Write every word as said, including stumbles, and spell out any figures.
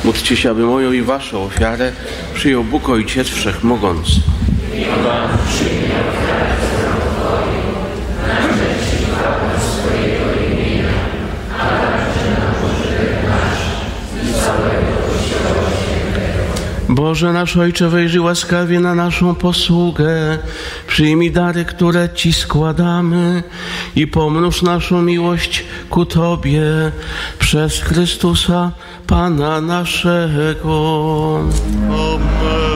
Módlcie się, aby moją i waszą ofiarę przyjął Bóg Ojciec Wszechmogący. Boże nasz Ojcze, wejrzyj łaskawie na naszą posługę. Przyjmij dary, które Ci składamy i pomnóż naszą miłość ku Tobie przez Chrystusa, Pana naszego. Amen.